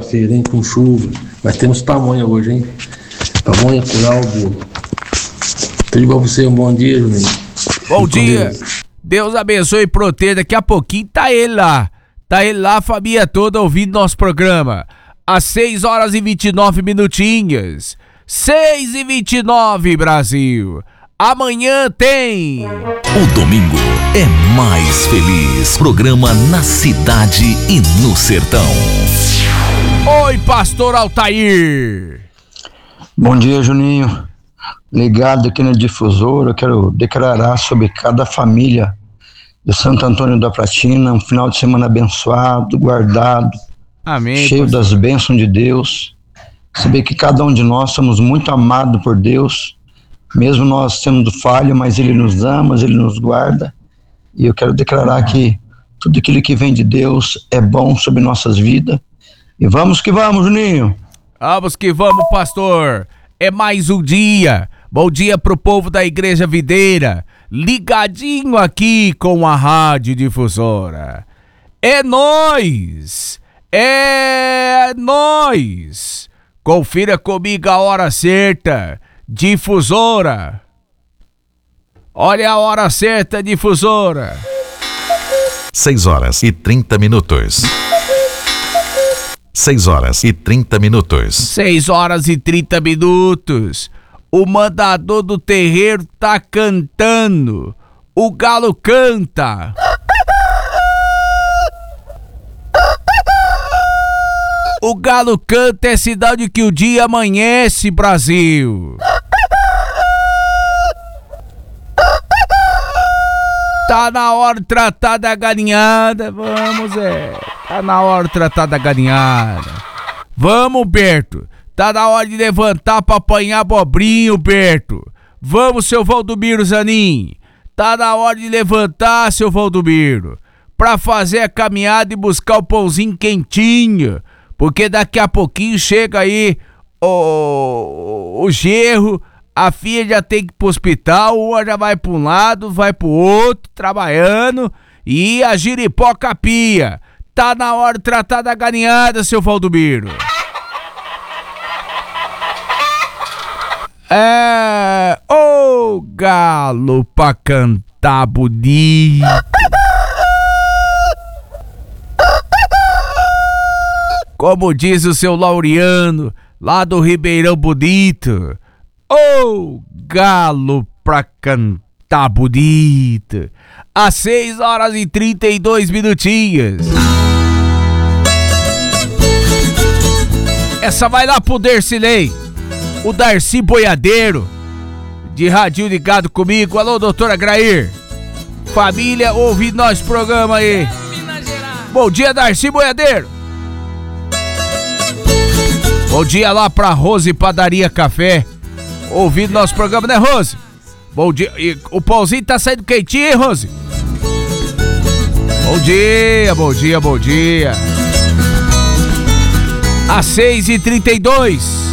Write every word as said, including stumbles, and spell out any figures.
segunda-feira, hein? Com chuva. Mas temos pamonha hoje, hein? Pamonha, curau, bolo. Tudo igual pra você, um bom dia, Juninho. Bom Fique dia. Deus. Deus abençoe e proteja. Daqui a pouquinho tá ele lá. Tá ele lá, a família toda ouvindo nosso programa. Às seis horas e vinte e nove minutinhos. seis e vinte e nove, Brasil. Amanhã tem... O domingo é mais feliz. Programa na cidade e no sertão. Oi, pastor Altair. Bom dia, Juninho. Ligado aqui na difusora, eu quero declarar sobre cada família de Santo Antônio da Platina, um final de semana abençoado, guardado, amém, cheio pastor. Das bênçãos de Deus. Saber que cada um de nós somos muito amados por Deus, mesmo nós sendo falha, mas Ele nos ama, Ele nos guarda. E eu quero declarar que tudo aquilo que vem de Deus é bom sobre nossas vidas. E vamos que vamos, Juninho. Vamos que vamos, pastor. É mais um dia. Bom dia pro povo da Igreja Videira, ligadinho aqui com a Rádio Difusora. É nóis! É nóis! Confira comigo a hora certa, Difusora. Olha a hora certa, Difusora. seis horas e trinta minutos. seis horas e trinta minutos. seis horas e trinta minutos. O mandador do terreiro tá cantando. O galo canta. O galo canta é cidade que o dia amanhece, Brasil. Tá na hora de tratar da galinhada. Vamos, é. Tá na hora de tratar da galinhada. Vamos, Berto. Tá na hora de levantar pra apanhar abobrinho, Berto. Vamos, seu Valdomiro Zanin. Tá na hora de levantar, seu Valdomiro, pra fazer a caminhada e buscar o pãozinho quentinho. Porque daqui a pouquinho chega aí o, o gerro, a filha já tem que ir pro hospital, uma já vai pra um lado, vai pro outro, trabalhando, e a giripoca pia. Tá na hora de tratar da galinhada, seu Valdomiro. É, ô galo pra cantar bonito. Como diz o seu Laureano, lá do Ribeirão Bonito. Ô galo pra cantar bonito. Às seis horas e trinta e dois minutinhos. Essa vai lá pro Dercilei. O Darcy Boiadeiro, de radinho ligado comigo. Alô, doutora Grair. Família, ouve nosso programa aí. Bom dia, Darcy Boiadeiro. Bom dia lá pra Rose Padaria Café, ouvindo nosso programa, né, Rose? Bom dia. E o pãozinho tá saindo quentinho, hein, Rose? Bom dia, bom dia, bom dia. Às seis e trinta e dois.